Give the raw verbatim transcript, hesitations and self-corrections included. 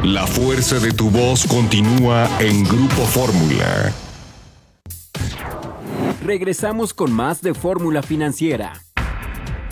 La fuerza de tu voz continúa en Grupo Fórmula. Regresamos con más de Fórmula Financiera.